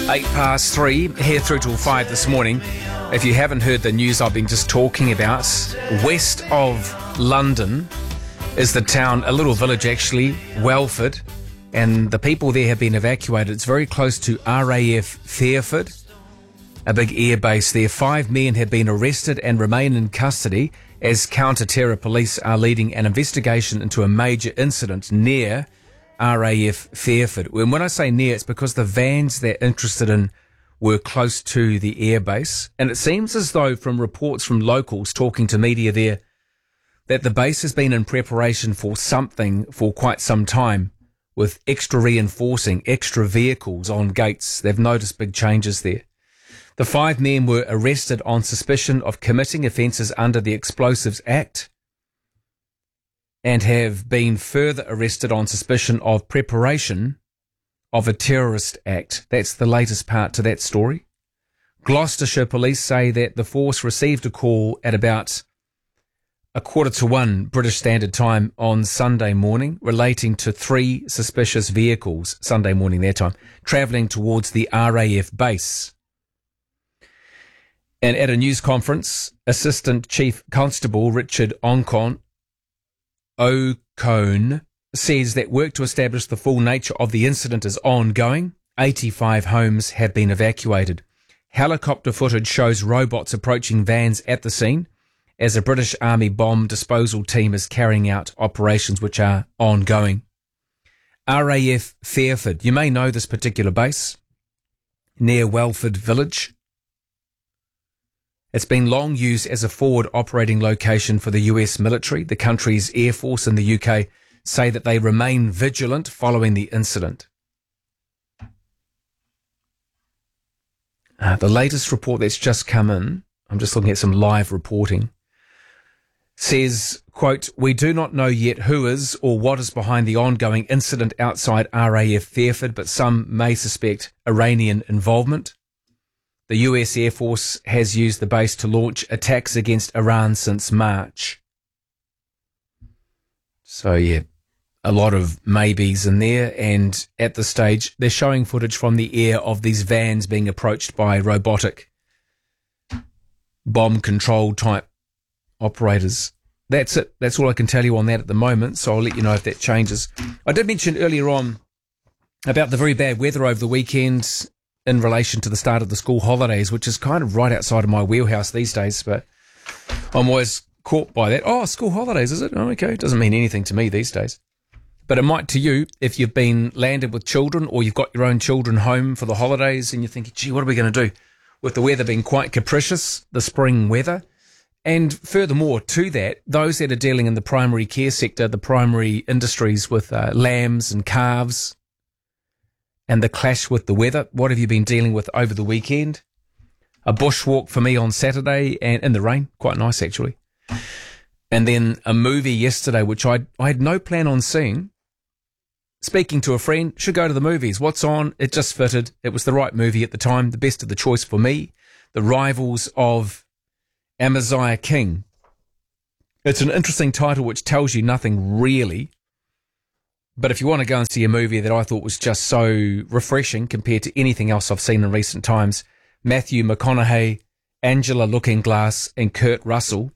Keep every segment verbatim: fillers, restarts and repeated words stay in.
Eight past three, here through till five this morning. If you haven't heard the news I've been just talking about, west of London is the town, a little village actually, Welford, and the people there have been evacuated. It's very close to R A F Fairford, a big air base there. Five men have been arrested and remain in custody as counter-terror police are leading an investigation into a major incident near R A F Fairford. And when I say near, it's because the vans they're interested in were close to the airbase. And it seems as though, from reports from locals talking to media there, that the base has been in preparation for something for quite some time, with extra reinforcing, extra vehicles on gates. They've noticed big changes there. The five men were arrested on suspicion of committing offences under the Explosives Act, and have been further arrested on suspicion of preparation of a terrorist act. That's the latest part to that story. Gloucestershire police say that the force received a call at about a quarter to one British Standard Time on Sunday morning relating to three suspicious vehicles, Sunday morning their time, travelling towards the R A F base. And at a news conference, Assistant Chief Constable Richard Oncon O'Cone says that work to establish the full nature of the incident is ongoing. eighty-five homes have been evacuated. Helicopter footage shows robots approaching vans at the scene as a British Army bomb disposal team is carrying out operations which are ongoing. R A F Fairford, you may know this particular base, near Welford Village. It's been long used as a forward operating location for the U S military. The country's Air Force and the U K say that they remain vigilant following the incident. Uh, the latest report that's just come in, I'm just looking at some live reporting, says, quote, "We do not know yet who is or what is behind the ongoing incident outside R A F Fairford, but some may suspect Iranian involvement. The U S Air Force has used the base to launch attacks against Iran since March." So, yeah, a lot of maybes in there. And at this stage, they're showing footage from the air of these vans being approached by robotic bomb control type operators. That's it. That's all I can tell you on that at the moment. So I'll let you know if that changes. I did mention earlier on about the very bad weather over the weekend in relation to the start of the school holidays, which is kind of right outside of my wheelhouse these days, but I'm always caught by that. Oh, school holidays, is it? Oh, okay. It doesn't mean anything to me these days. But it might to you if you've been landed with children or you've got your own children home for the holidays and you're thinking, gee, what are we going to do? With the weather being quite capricious, the spring weather. And furthermore to that, those that are dealing in the primary care sector, the primary industries with uh, lambs and calves, and the clash with the weather. What have you been dealing with over the weekend? A bushwalk for me on Saturday and in the rain. Quite nice, actually. And then a movie yesterday, which I I had no plan on seeing. Speaking to a friend, should go to the movies. What's on? It just fitted. It was the right movie at the time, the best of the choice for me. The Rivals of Amaziah King. It's an interesting title which tells you nothing really. But if you want to go and see a movie that I thought was just so refreshing compared to anything else I've seen in recent times, Matthew McConaughey, Angela Lookingglass, and Kurt Russell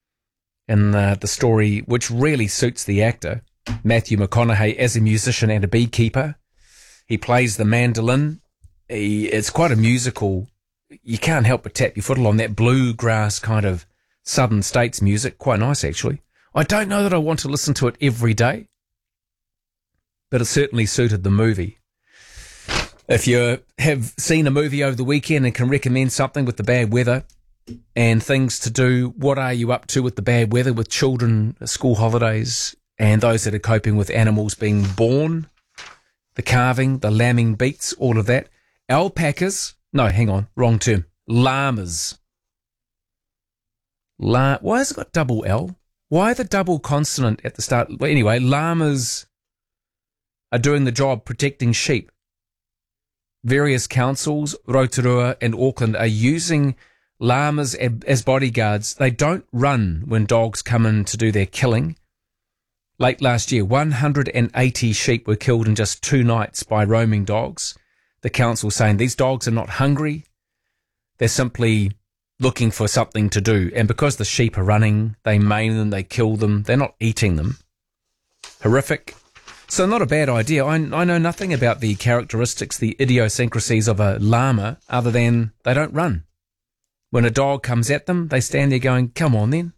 in the, the story, which really suits the actor. Matthew McConaughey as a musician and a beekeeper. He plays the mandolin. He, it's quite a musical. You can't help but tap your foot along that bluegrass kind of southern states music. Quite nice, actually. I don't know that I want to listen to it every day, but it certainly suited the movie. If you have seen a movie over the weekend and can recommend something with the bad weather and things to do, what are you up to with the bad weather, with children, school holidays, and those that are coping with animals being born, the calving, the lambing beats, all of that? Alpacas, no, hang on, wrong term, llamas. La- Why has it got double L? Why the double consonant at the start? Well, anyway, llamas are doing the job protecting sheep. Various councils, Rotorua and Auckland, are using llamas as bodyguards. They don't run when dogs come in to do their killing. Late last year, one hundred eighty sheep were killed in just two nights by roaming dogs. the council saying these dogs are not hungry. They're simply looking for something to do. And because the sheep are running, they maim them, they kill them. They're not eating them. Horrific. So not a bad idea. I, I know nothing about the characteristics, the idiosyncrasies of a llama other than they don't run. When a dog comes at them, they stand there going, come on then.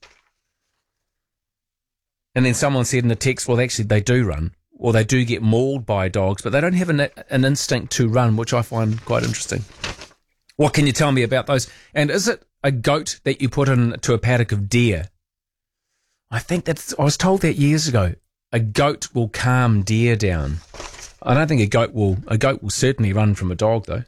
And then someone said in the text, well, actually they do run, or they do get mauled by dogs, but they don't have an, an instinct to run, which I find quite interesting. What can you tell me about those? And is it a goat that you put into a paddock of deer? I think that's, I was told that years ago. A goat will calm deer down. I don't think a goat will, a goat will certainly run from a dog though.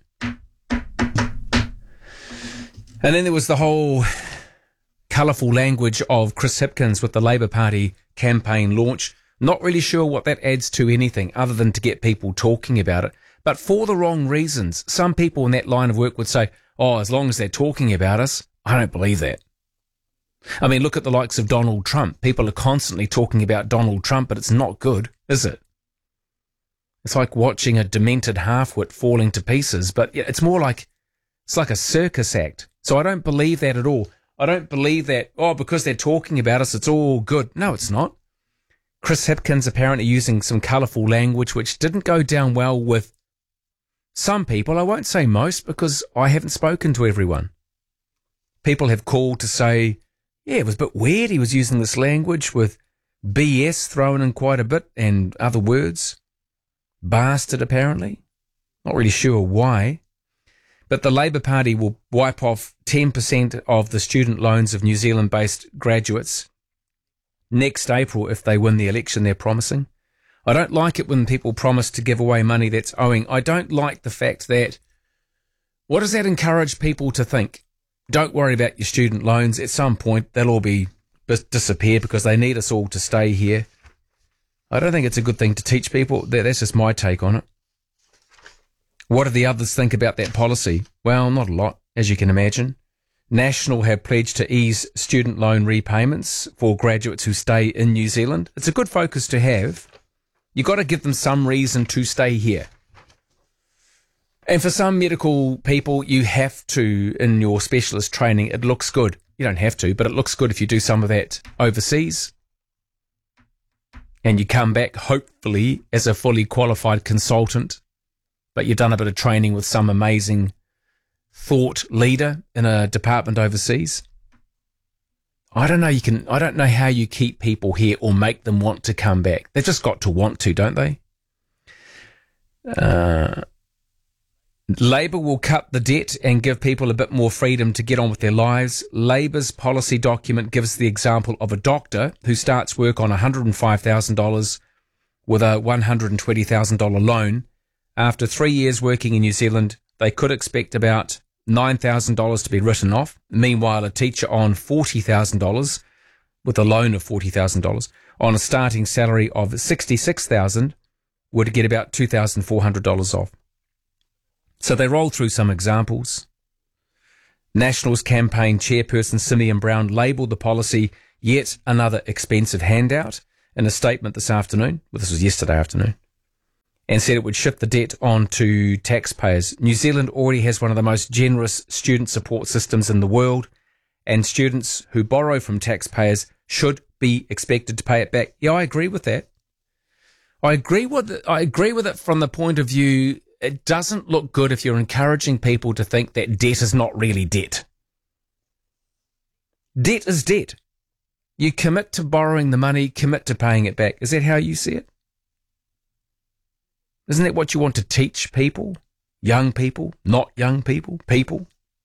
And then there was the whole colourful language of Chris Hipkins with the Labour Party campaign launch. Not really sure what that adds to anything other than to get people talking about it, but for the wrong reasons. Some people in that line of work would say, oh, as long as they're talking about us. I don't believe that. I mean, look at the likes of Donald Trump. People are constantly talking about Donald Trump, but it's not good, is it? It's like watching a demented half-wit falling to pieces, but it's more like, it's like a circus act. So I don't believe that at all. I don't believe that, oh, because they're talking about us, it's all good. No, it's not. Chris Hipkins apparently using some colourful language which didn't go down well with some people. I won't say most because I haven't spoken to everyone. People have called to say, yeah, it was a bit weird. He was using this language with B S thrown in quite a bit and other words. Bastard, apparently. Not really sure why. But the Labour Party will wipe off ten percent of the student loans of New Zealand-based graduates next April if they win the election they're promising. I don't like it when people promise to give away money that's owing. I don't like the fact that, what does that encourage people to think? Don't worry about your student loans. At some point, they'll all be disappear because they need us all to stay here. I don't think it's a good thing to teach people. That's just my take on it. What do the others think about that policy? Well, not a lot, as you can imagine. National have pledged to ease student loan repayments for graduates who stay in New Zealand. It's a good focus to have. You've got to give them some reason to stay here. And for some medical people, you have to, in your specialist training, it looks good. You don't have to, but it looks good if you do some of that overseas. And you come back, hopefully, as a fully qualified consultant, but you've done a bit of training with some amazing thought leader in a department overseas. I don't know, you can, I don't know how you keep people here or make them want to come back. They've just got to want to, don't they? Uh... Labour will cut the debt and give people a bit more freedom to get on with their lives. Labour's policy document gives the example of a doctor who starts work on one hundred five thousand dollars with a one hundred twenty thousand dollars loan. After three years working in New Zealand, they could expect about nine thousand dollars to be written off. Meanwhile, a teacher on forty thousand dollars with a loan of forty thousand dollars on a starting salary of sixty-six thousand dollars would get about two thousand four hundred dollars off. So they roll through some examples. Nationals campaign chairperson Simeon Brown labelled the policy yet another expensive handout in a statement this afternoon. Well, this was yesterday afternoon. And said it would shift the debt on to taxpayers. New Zealand already has one of the most generous student support systems in the world, and students who borrow from taxpayers should be expected to pay it back. Yeah, I agree with that. I agree with it. I agree with it from the point of view, it doesn't look good if you're encouraging people to think that debt is not really debt. Debt is debt. You commit to borrowing the money, commit to paying it back. Is that how you see it? Isn't that what you want to teach people? Young people, not young people, people.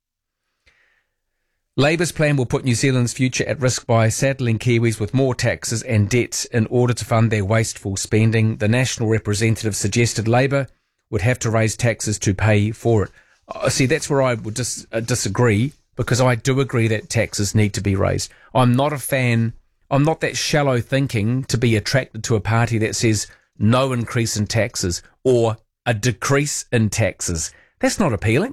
Labour's plan will put New Zealand's future at risk by saddling Kiwis with more taxes and debts in order to fund their wasteful spending. The national representative suggested Labour would have to raise taxes to pay for it. Uh, see, that's where I would dis- uh, disagree, because I do agree that taxes need to be raised. I'm not a fan, I'm not that shallow thinking to be attracted to a party that says no increase in taxes or a decrease in taxes. That's not appealing.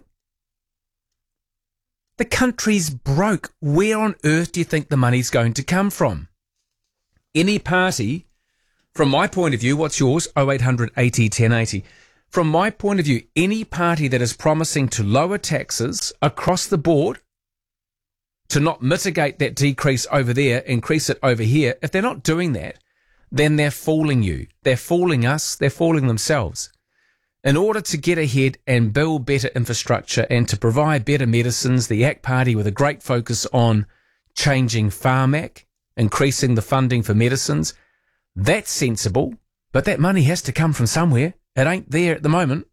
The country's broke. Where on earth do you think the money's going to come from? Any party, from my point of view, what's yours? oh eight hundred eighty ten eighty. from my point of view, any party that is promising to lower taxes across the board, to not mitigate that decrease over there, increase it over here, if they're not doing that, then they're fooling you. They're fooling us. They're fooling themselves. In order to get ahead and build better infrastructure and to provide better medicines, the A C T Party with a great focus on changing Pharmac, increasing the funding for medicines, that's sensible, but that money has to come from somewhere. It ain't there at the moment.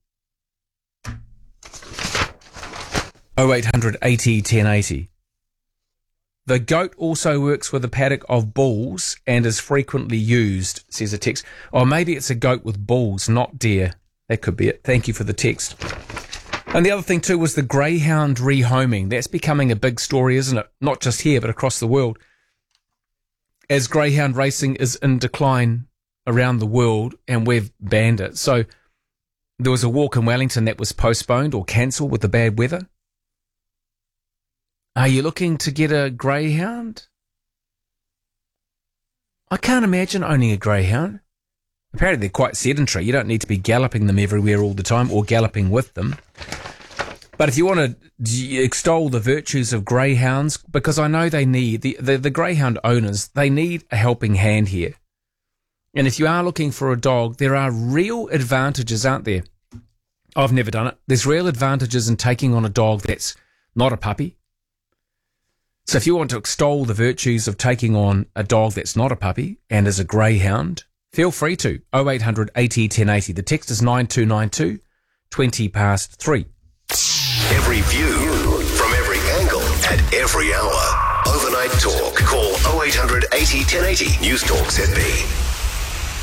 oh eight hundred eighty ten eighty. The goat also works with a paddock of bulls and is frequently used, says a text. Oh, maybe it's a goat with bulls, not deer. That could be it. Thank you for the text. And the other thing too was the greyhound rehoming. That's becoming a big story, isn't it? Not just here, but across the world. As greyhound racing is in decline around the world and we've banned it. So there was a walk in Wellington that was postponed or cancelled with the bad weather. Are you looking to get a greyhound? I can't imagine owning a greyhound. Apparently they're quite sedentary. You don't need to be galloping them everywhere all the time or galloping with them. But if you want to extol the virtues of greyhounds, because I know they need, the, the, the greyhound owners, they need a helping hand here. And if you are looking for a dog, there are real advantages, aren't there? I've never done it. There's real advantages in taking on a dog that's not a puppy. So if you want to extol the virtues of taking on a dog that's not a puppy and is a greyhound, feel free to. oh eight hundred eighty ten eighty. The text is nine two nine two, twenty past three. Every view from every angle at every hour. Overnight Talk. Call oh eight hundred eighty ten eighty. News Talk Z B.